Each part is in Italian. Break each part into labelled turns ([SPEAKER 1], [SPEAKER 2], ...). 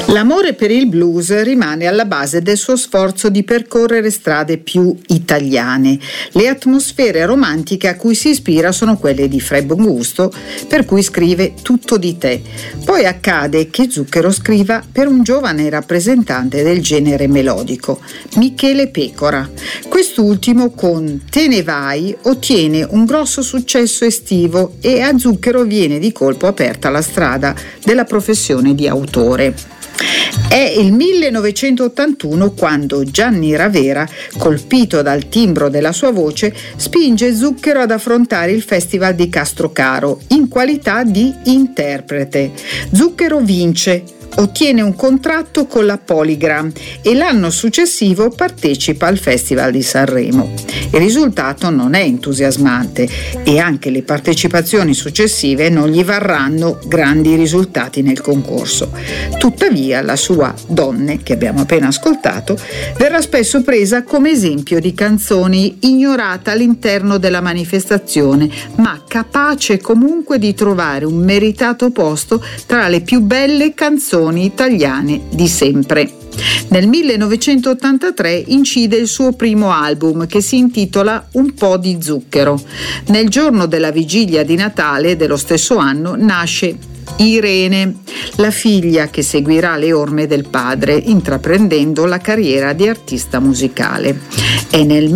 [SPEAKER 1] L'amore per il blues rimane alla base del suo sforzo di percorrere strade più italiane. Le atmosfere romantiche a cui si ispira sono quelle di Fred Bongusto, per cui scrive Tutto di te. Poi accade che Zucchero scriva per un giovane rappresentante del genere melodico, Michele Pecora. Quest'ultimo con Te ne vai ottiene un grosso successo estivo e a Zucchero viene di colpo aperta la strada della professione di autore. È il 1981 quando Gianni Ravera, colpito dal timbro della sua voce, spinge Zucchero ad affrontare il Festival di Castrocaro in qualità di interprete. Zucchero vince, ottiene un contratto con la Polygram e l'anno successivo partecipa al Festival di Sanremo. Il risultato non è entusiasmante e anche le partecipazioni successive non gli varranno grandi risultati nel concorso. Tuttavia la sua Donne, che abbiamo appena ascoltato, verrà spesso presa come esempio di canzoni ignorata all'interno della manifestazione, ma capace comunque di trovare un meritato posto tra le più belle canzoni italiane di sempre. Nel 1983 incide il suo primo album che si intitola Un po' di zucchero. Nel giorno della vigilia di Natale dello stesso anno nasce Irene, la figlia che seguirà le orme del padre, intraprendendo la carriera di artista musicale. È nel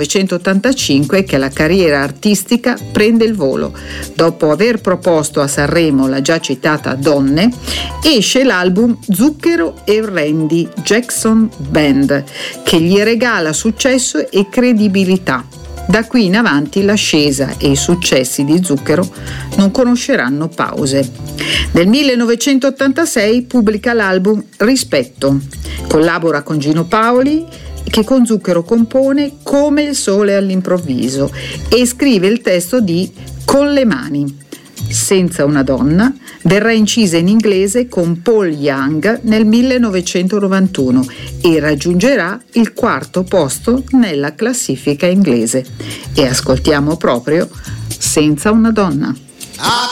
[SPEAKER 1] 1985 che la carriera artistica prende il volo. Dopo aver proposto a Sanremo la già citata Donne, esce l'album Zucchero e Randy Jackson Band, che gli regala successo e credibilità. Da qui in avanti l'ascesa e i successi di Zucchero non conosceranno pause. Nel 1986 pubblica l'album Rispetto, collabora con Gino Paoli, che con Zucchero compone Come il sole all'improvviso e scrive il testo di Con le mani. Senza una donna verrà incisa in inglese con Paul Young nel 1991 e raggiungerà il 4° posto nella classifica inglese. E ascoltiamo proprio Senza una donna.